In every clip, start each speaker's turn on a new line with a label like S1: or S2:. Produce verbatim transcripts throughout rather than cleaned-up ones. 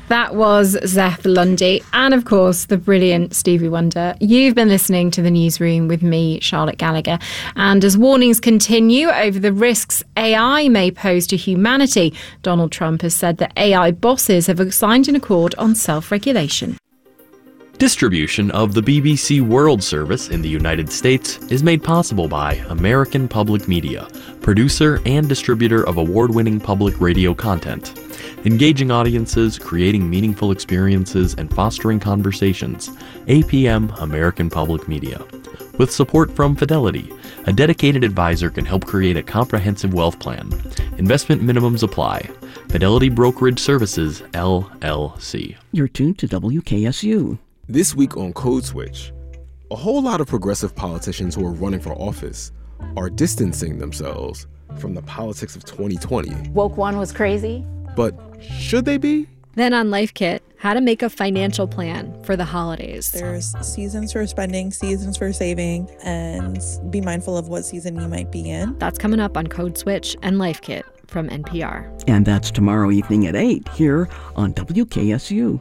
S1: That was Zeth Lundy and, of course, the brilliant Stevie Wonder. You've been listening to The Newsroom with me, Charlotte Gallagher. And as warnings continue over the risks A I may pose to humanity, Donald Trump has said that A I bosses have signed an accord on self-regulation.
S2: Distribution of the B B C World Service in the United States is made possible by American Public Media, producer and distributor of award-winning public radio content. Engaging audiences, creating meaningful experiences, and fostering conversations. A P M American Public Media. With support from Fidelity, a dedicated advisor can help create a comprehensive wealth plan. Investment minimums apply. Fidelity Brokerage Services, L L C.
S3: You're tuned to W K S U.
S4: This week on Code Switch, a whole lot of progressive politicians who are running for office are distancing themselves from the politics of twenty twenty.
S5: Woke one was crazy.
S4: But should they be?
S6: Then on Life Kit, how to make a financial plan for the holidays.
S7: There's seasons for spending, seasons for saving, and be mindful of what season you might be in.
S6: That's coming up on Code Switch and Life Kit from N P R.
S3: And that's tomorrow evening at eight here on W K S U.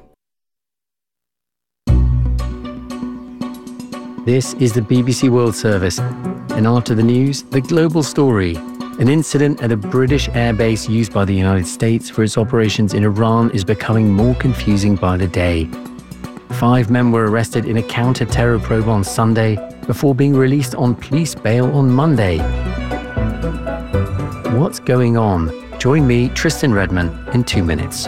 S8: This is the B B C World Service. And after the news, the global story. An incident at a British airbase used by the United States for its operations in Iran is becoming more confusing by the day. Five men were arrested in a counter-terror probe on Sunday before being released on police bail on Monday. What's going on? Join me, Tristan Redman, in two minutes.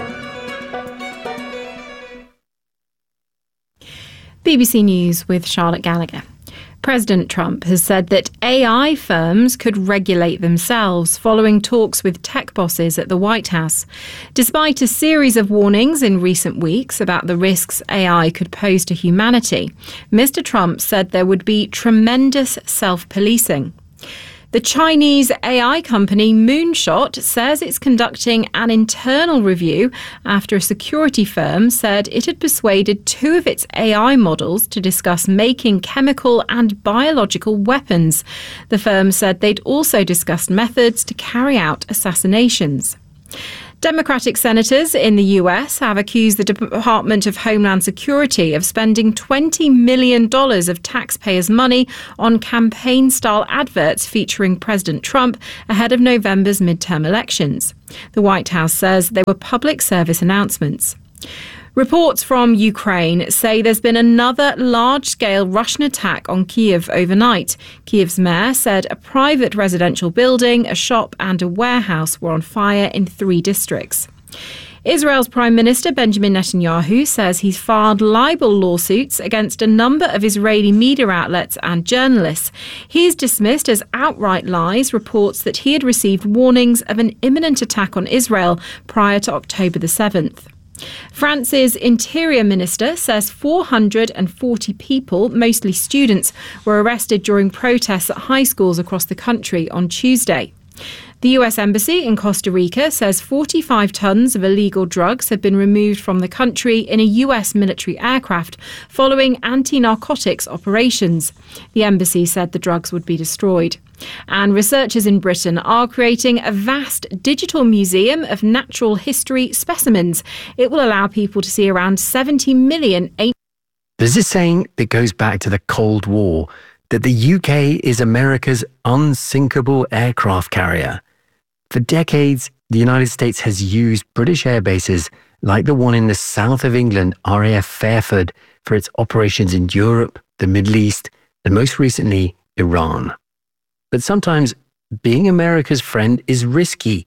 S1: B B C News with Charlotte Gallagher. President Trump has said that A I firms could regulate themselves following talks with tech bosses at the White House. Despite a series of warnings in recent weeks about the risks A I could pose to humanity, Mister Trump said there would be tremendous self-policing. The Chinese A I company Moonshot says it's conducting an internal review after a security firm said it had persuaded two of its A I models to discuss making chemical and biological weapons. The firm said they'd also discussed methods to carry out assassinations. Democratic senators in the U S have accused the Department of Homeland Security of spending twenty million dollars of taxpayers' money on campaign-style adverts featuring President Trump ahead of November's midterm elections. The White House says they were public service announcements. Reports from Ukraine say there's been another large-scale Russian attack on Kyiv overnight. Kyiv's mayor said a private residential building, a shop and a warehouse were on fire in three districts. Israel's Prime Minister Benjamin Netanyahu says he's filed libel lawsuits against a number of Israeli media outlets and journalists. He's dismissed as outright lies reports that he had received warnings of an imminent attack on Israel prior to October the seventh. France's Interior Minister says four hundred forty people, mostly students, were arrested during protests at high schools across the country on Tuesday. The U S Embassy in Costa Rica says forty-five tons of illegal drugs have been removed from the country in a U S military aircraft following anti-narcotics operations. The embassy said the drugs would be destroyed. And researchers in Britain are creating a vast digital museum of natural history specimens. It will allow people to see around seventy million ancient...
S8: There's this saying that goes back to the Cold War, that the U K is America's unsinkable aircraft carrier. For decades, the United States has used British air bases like the one in the south of England, R A F Fairford, for its operations in Europe, the Middle East, and most recently, Iran. But sometimes being America's friend is risky.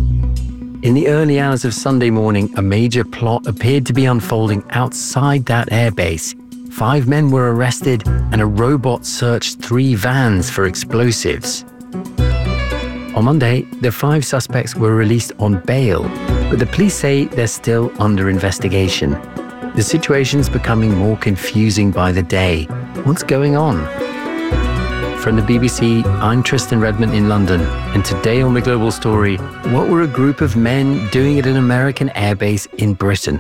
S8: In the early hours of Sunday morning, a major plot appeared to be unfolding outside that airbase. Five men were arrested and a robot searched three vans for explosives. On Monday, the five suspects were released on bail, but the police say they're still under investigation. The situation's becoming more confusing by the day. What's going on? From the B B C, I'm Tristan Redman in London, and today on The Global Story, what were a group of men doing at an American airbase in Britain?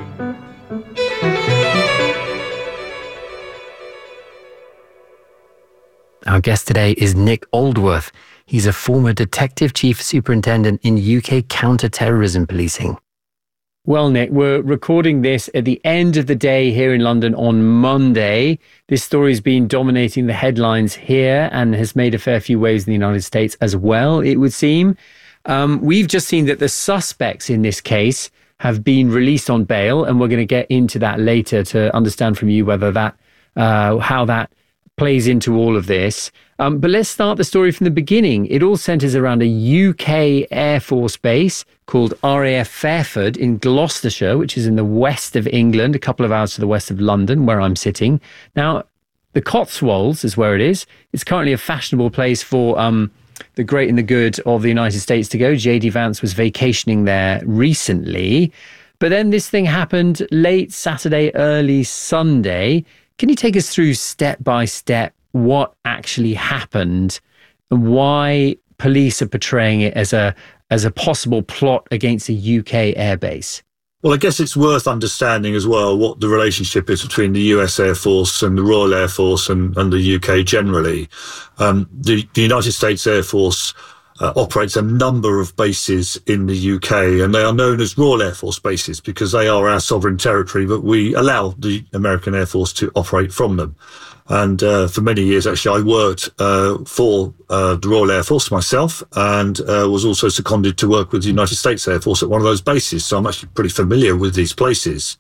S8: Our guest today is Nick Aldworth. He's a former detective chief superintendent in U K counter-terrorism policing. Well, Nick, we're recording this at the end of the day here in London on Monday. This story's been dominating the headlines here and has made a fair few waves in the United States as well, it would seem. Um, we've just seen that the suspects in this case have been released on bail, and we're going to get into that later to understand from you whether that, uh, how that plays into all of this. Um, but let's start the story from the beginning. It all centres around a U K Air Force base called R A F Fairford in Gloucestershire, which is in the west of England, a couple of hours to the west of London, where I'm sitting. Now, the Cotswolds is where it is. It's currently a fashionable place for um, the great and the good of the United States to go. J D Vance was vacationing there recently. But then this thing happened late Saturday, early Sunday. Can you take us through step by step what actually happened and why police are portraying it as a as a possible plot against a U K airbase?
S5: Well, I guess it's worth understanding as well what the relationship is between the U S Air Force and the Royal Air Force and, and the U K generally. Um, the, the United States Air Force uh, operates a number of bases in the U K, and they are known as Royal Air Force bases because they are our sovereign territory, but we allow the American Air Force to operate from them. And uh, for many years, actually, I worked uh, for uh, the Royal Air Force myself, and uh, was also seconded to work with the United States Air Force at one of those bases. So I'm actually pretty familiar with these places.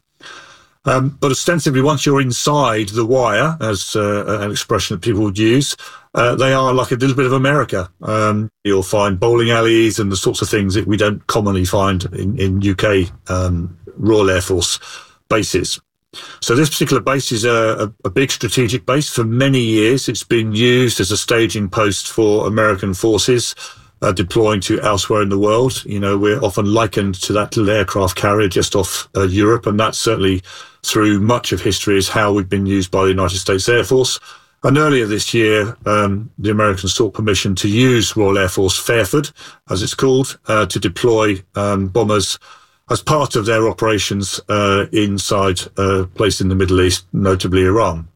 S5: Um, but ostensibly, once you're inside the wire, as uh, an expression that people would use, uh, they are like a little bit of America. Um, you'll find bowling alleys and the sorts of things that we don't commonly find in, in U K um, Royal Air Force bases. So this particular base is a, a, a big strategic base. For many years, it's been used as a staging post for American forces uh, deploying to elsewhere in the world. You know, we're often likened to that little aircraft carrier just off uh, Europe, and that's certainly through much of history is how we've been used by the United States Air Force. And earlier this year, um, the Americans sought permission to use Royal Air Force Fairford, as it's called, uh, to deploy um, bombers as part of their operations uh, inside a place in the Middle East, notably Iran.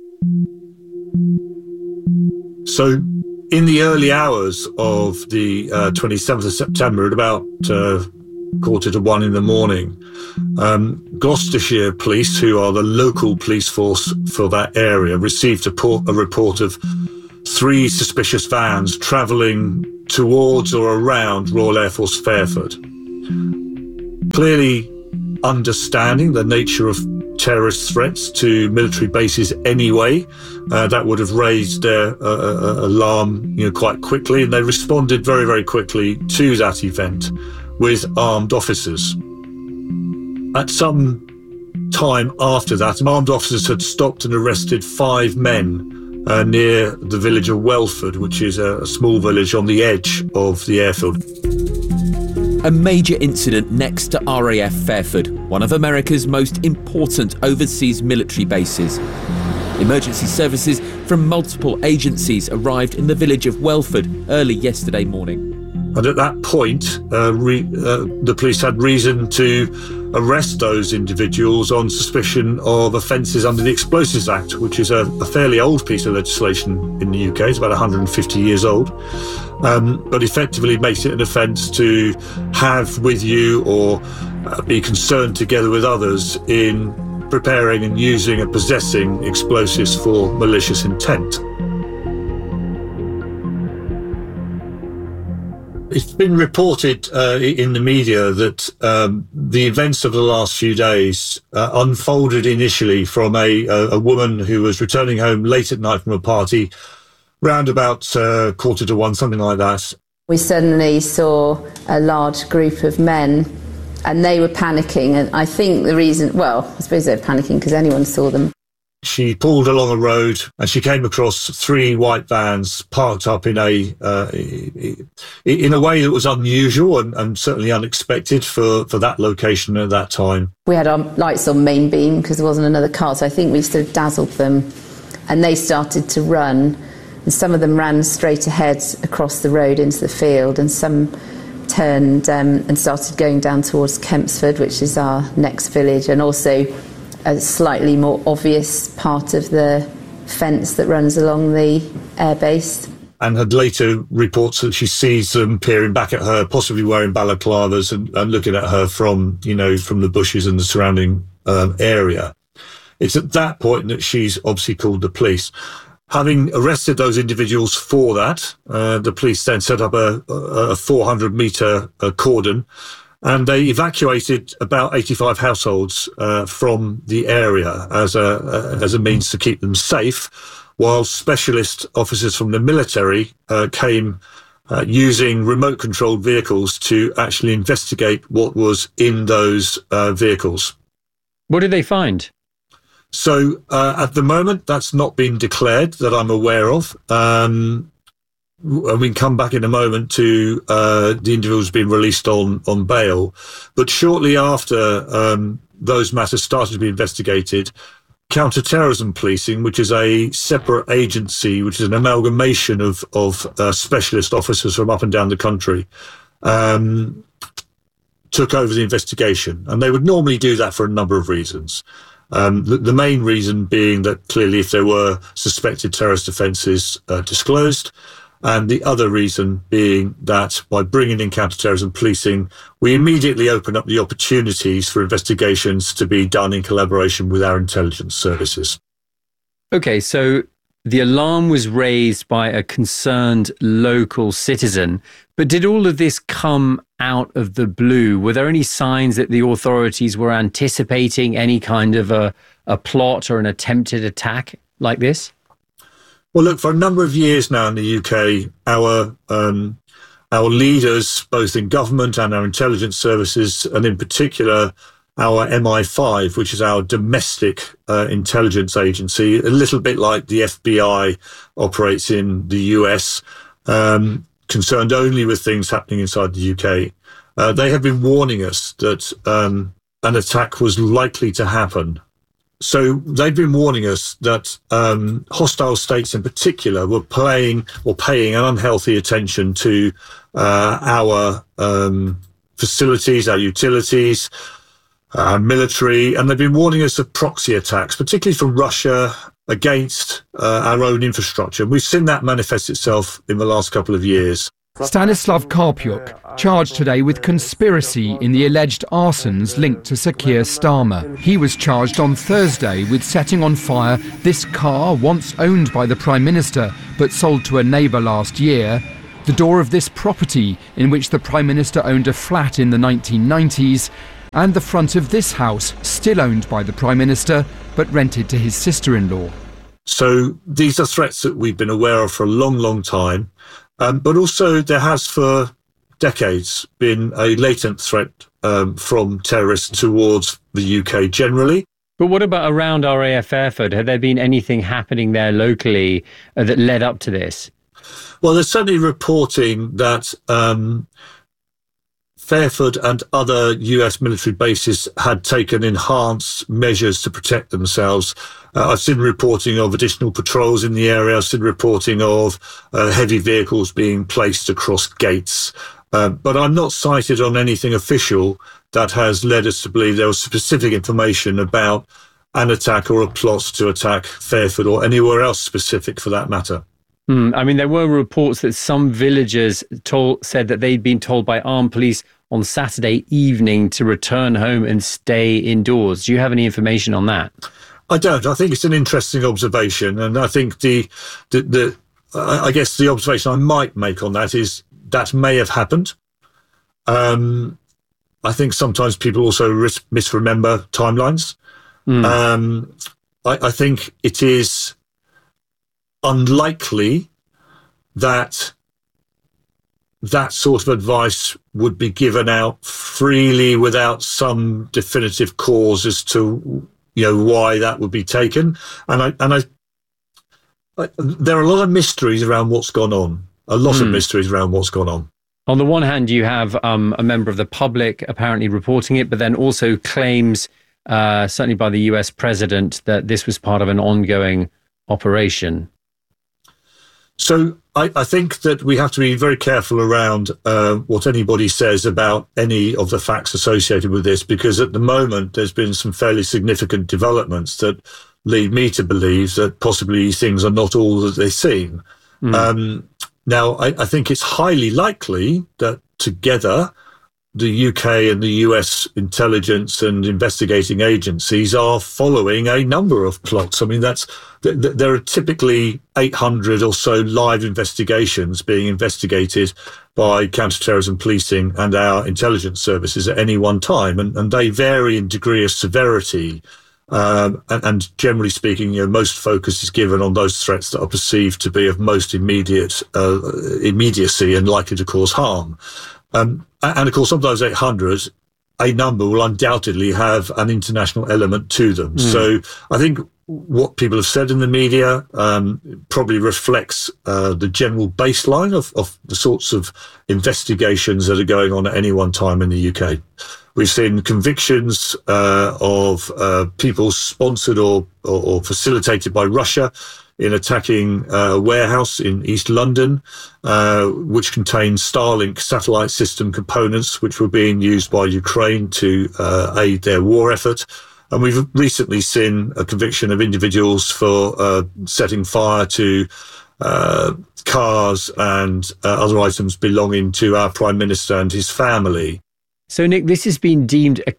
S5: So in the early hours of the uh, twenty-seventh of September, at about uh, quarter to one in the morning, um, Gloucestershire Police, who are the local police force for that area, received a, port, a report of three suspicious vans travelling towards or around Royal Air Force Fairford. Clearly understanding the nature of terrorist threats to military bases anyway, uh, that would have raised their uh, uh, alarm, you know, quite quickly, and they responded very, very quickly to that event with armed officers. At some time after that, armed officers had stopped and arrested five men uh, near the village of Welford, which is a, a small village on the edge of the airfield.
S9: A major incident next to R A F Fairford, one of America's most important overseas military bases. Emergency services from multiple agencies arrived in the village of Welford early yesterday morning.
S5: And at that point, uh, re- uh, the police had reason to arrest those individuals on suspicion of offences under the Explosives Act, which is a, a fairly old piece of legislation in the U K. It's about one hundred fifty years old, um, but effectively makes it an offence to have with you or uh, be concerned together with others in preparing and using and possessing explosives for malicious intent. It's been reported uh, in the media that um, the events of the last few days uh, unfolded initially from a, a, a woman who was returning home late at night from a party, round about uh, quarter to one, something like that.
S10: We suddenly saw a large group of men, and they were panicking. And I think the reason, well, I suppose they were panicking because anyone saw them.
S5: She pulled along a road and she came across three white vans parked up in a uh, in a way that was unusual and, and certainly unexpected for, for that location at that time.
S10: We had our lights on main beam because there wasn't another car, so I think we sort of dazzled them, and they started to run. And some of them ran straight ahead across the road into the field, and some turned um, and started going down towards Kempsford, which is our next village, and also a slightly more obvious part of the fence that runs along the airbase.
S5: and had later reports that she sees them peering back at her, possibly wearing balaclavas and, and looking at her from, you know, from the bushes and the surrounding um, area. It's at that point that she's obviously called the police. Having arrested those individuals for that, uh, the police then set up a, a four hundred metre uh, cordon, and they evacuated about eighty-five households uh, from the area as a, as a means to keep them safe, while specialist officers from the military uh, came uh, using remote-controlled vehicles to actually investigate what was in those uh, vehicles.
S8: What did they find?
S5: So uh, at the moment, that's not been declared that I'm aware of. Um, we can come back in a moment to uh, the individuals being released on, on bail. But shortly after um, those matters started to be investigated, counter-terrorism policing, which is a separate agency, which is an amalgamation of, of uh, specialist officers from up and down the country, um, took over the investigation. And they would normally do that for a number of reasons. Um, the, the main reason being that clearly if there were suspected terrorist offences uh, disclosed, and the other reason being that by bringing in counter-terrorism policing, we immediately open up the opportunities for investigations to be done in collaboration with our intelligence services.
S8: Okay, so the alarm was raised by a concerned local citizen, but did all of this come out of the blue? Were there any signs that the authorities were anticipating any kind of a, a plot or an attempted attack like this?
S5: Well, look, for a number of years now in the U K, our um, our leaders, both in government and our intelligence services, and in particular our M I five, which is our domestic uh, intelligence agency, a little bit like the F B I operates in the U S, um, concerned only with things happening inside the U K. Uh, they have been warning us that um, an attack was likely to happen. So they've been warning us that um, hostile states in particular were playing or paying an unhealthy attention to uh, our um, facilities, our utilities, our military, and they've been warning us of proxy attacks, particularly from Russia against uh, our own infrastructure. We've seen that manifest itself in the last couple of years.
S11: Stanislav Karpiuk, charged today with conspiracy in the alleged arsons linked to Sir Keir Starmer. He was charged on Thursday with setting on fire this car once owned by the Prime Minister but sold to a neighbour last year, the door of this property in which the Prime Minister owned a flat in the nineteen nineties, and the front of this house, still owned by the Prime Minister but rented to his sister-in-law.
S5: So these are threats that we've been aware of for a long, long time. Um, but also there has for decades been a latent threat um, from terrorists towards the U K generally.
S8: But what about around R A F Fairford? Had there been anything happening there locally uh, that led up to this?
S5: Well, there's certainly reporting that um, Fairford and other U S military bases had taken enhanced measures to protect themselves. Uh, I've seen reporting of additional patrols in the area. I've seen reporting of uh, heavy vehicles being placed across gates. Uh, but I'm not cited on anything official that has led us to believe there was specific information about an attack or a plot to attack Fairford or anywhere else specific for that matter.
S8: Mm, I mean, there were reports that some villagers told, said that they'd been told by armed police on Saturday evening to return home and stay indoors. Do you have any information on that?
S5: I don't. I think it's an interesting observation, and I think the, the, the I guess the observation I might make on that is that may have happened. Um, I think sometimes people also ris- misremember timelines. Mm. Um, I, I think it is unlikely that that sort of advice would be given out freely without some definitive cause as to, you know, why that would be taken. And I, and I, I there are a lot of mysteries around what's gone on, a lot mm. of mysteries around what's gone on.
S8: On the one hand, you have um, a member of the public apparently reporting it, but then also claims, uh, certainly by the U S president, that this was part of an ongoing operation.
S5: So I, I think that we have to be very careful around uh, what anybody says about any of the facts associated with this, because at the moment there's been some fairly significant developments that lead me to believe that possibly things are not all that they seem. Mm. Um, Now, I, I think it's highly likely that together the U K and the U S intelligence and investigating agencies are following a number of plots. I mean, that's th- th- there are typically eight hundred or so live investigations being investigated by counterterrorism policing and our intelligence services at any one time, and, and they vary in degree of severity. Um, and, and generally speaking, you know, most focus is given on those threats that are perceived to be of most immediate uh, immediacy and likely to cause harm. Um, and of course, of those eight hundred, a number will undoubtedly have an international element to them. Mm. So I think what people have said in the media um, probably reflects uh, the general baseline of, of the sorts of investigations that are going on at any one time in the U K. We've seen convictions uh, of uh, people sponsored or, or, or facilitated by Russia in attacking a warehouse in East London, uh, which contained Starlink satellite system components, which were being used by Ukraine to uh, aid their war effort. And we've recently seen a conviction of individuals for uh, setting fire to uh, cars and uh, other items belonging to our Prime Minister and his family.
S8: So, Nick, this has been deemed a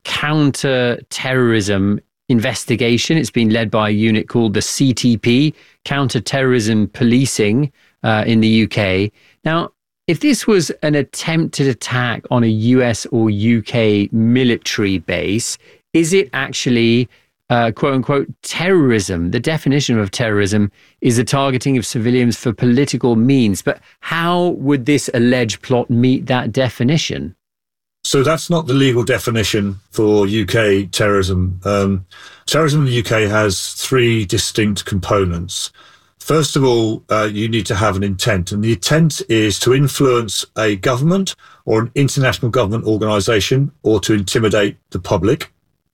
S8: counter-terrorism investigation. It's been led by a unit called the C T P, Counter-Terrorism Policing, uh, in the U K. Now, if this was an attempted attack on a U S or U K military base, is it actually, uh, quote unquote, terrorism? The definition of terrorism is the targeting of civilians for political means. But how would this alleged plot meet that definition?
S5: So that's not the legal definition for U K terrorism. Um, terrorism in the U K has three distinct components. First of all, uh, you need to have an intent, and the intent is to influence a government or an international government organisation or to intimidate the public.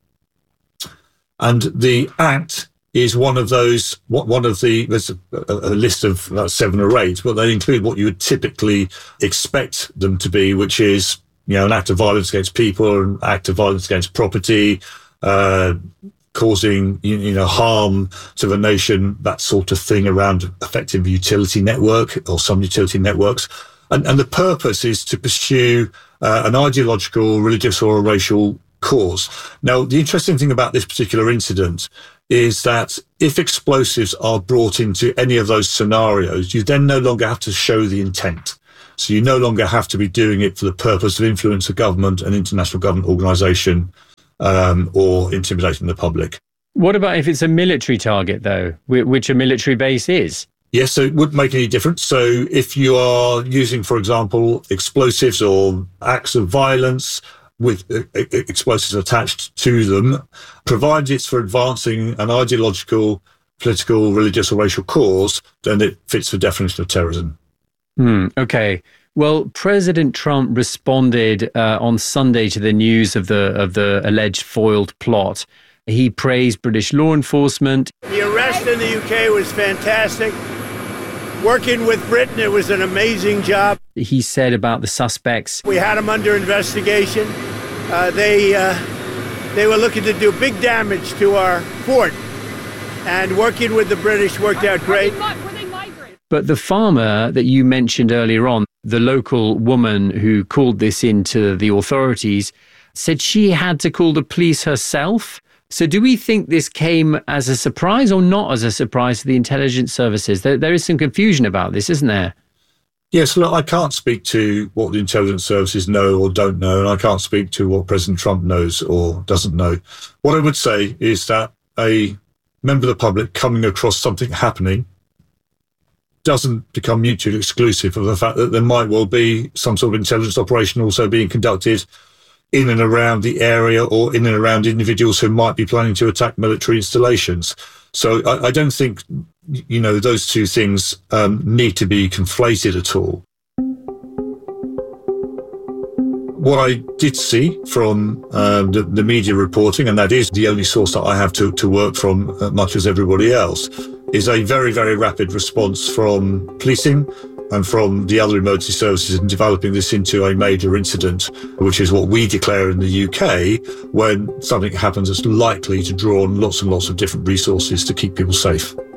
S5: And the act is one of those, one of the, there's a, a list of about seven or eight, but they include what you would typically expect them to be, which is, you know, an act of violence against people, an act of violence against property, uh, causing, you, you know, harm to the nation, that sort of thing around affecting the utility network or some utility networks. And, and the purpose is to pursue uh, an ideological, religious or a racial cause. Now, the interesting thing about this particular incident is that if explosives are brought into any of those scenarios, you then no longer have to show the intent. So you no longer have to be doing it for the purpose of influence a government, an international government organisation, um, or intimidating the public.
S8: What about if it's a military target, though, which a military base is?
S5: Yes, so it wouldn't make any difference. So if you are using, for example, explosives or acts of violence with explosives attached to them, provided it's for advancing an ideological, political, religious or racial cause, then it fits the definition of terrorism.
S8: Hmm, okay. Well, President Trump responded uh, on Sunday to the news of the of the alleged foiled plot. He praised British law enforcement.
S12: The arrest in the U K was fantastic. Working with Britain, it was an amazing job.
S8: He said about the suspects.
S12: We had them under investigation. Uh, they uh, they were looking to do big damage to our fort, and working with the British worked out great.
S8: But the farmer that you mentioned earlier on, the local woman who called this into the authorities, said she had to call the police herself. So do we think this came as a surprise or not as a surprise to the intelligence services? There, there is some confusion about this, isn't there?
S5: Yes, look, I can't speak to what the intelligence services know or don't know, and I can't speak to what President Trump knows or doesn't know. What I would say is that a member of the public coming across something happening doesn't become mutually exclusive of the fact that there might well be some sort of intelligence operation also being conducted in and around the area or in and around individuals who might be planning to attack military installations. So I, I don't think, you know, those two things um, need to be conflated at all. What I did see from um, the, the media reporting, and that is the only source that I have to, to work from, uh, much as everybody else, is a very, very rapid response from policing and from the other emergency services in developing this into a major incident, which is what we declare in the U K when something happens that's likely to draw on lots and lots of different resources to keep people safe.